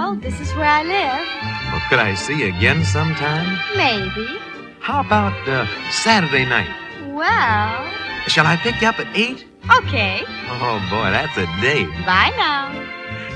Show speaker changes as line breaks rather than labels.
Well, this is where I live.
Well, could I see you again sometime?
Maybe.
How about Saturday night?
Well...
Shall I pick you up at 8?
Okay.
Oh, boy, that's a date.
Bye now.